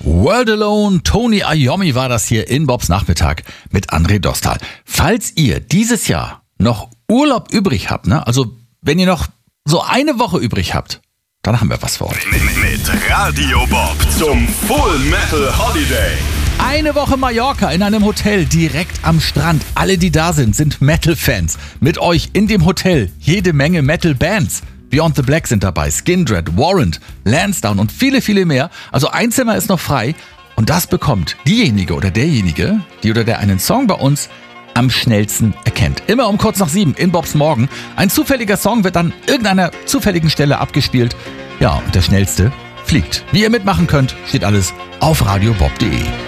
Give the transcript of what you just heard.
World Alone, Tony Iommi war das hier in Bobs Nachmittag mit André Dostal. Falls ihr dieses Jahr noch Urlaub übrig habt, also wenn ihr noch so eine Woche übrig habt, dann haben wir was für euch. Mit Radio Bob zum Full Metal Holiday. Eine Woche Mallorca in einem Hotel direkt am Strand. Alle, die da sind Metal-Fans. Mit euch in dem Hotel jede Menge Metal-Bands. Beyond the Black sind dabei, Skindred, Warrant, Lansdowne und viele, viele mehr. Also ein Zimmer ist noch frei und das bekommt diejenige oder derjenige, die oder der einen Song bei uns am schnellsten erkennt. Immer um kurz nach 7 in Bobs Morgen. Ein zufälliger Song wird an irgendeiner zufälligen Stelle abgespielt. Ja, und der schnellste fliegt. Wie ihr mitmachen könnt, steht alles auf radiobob.de.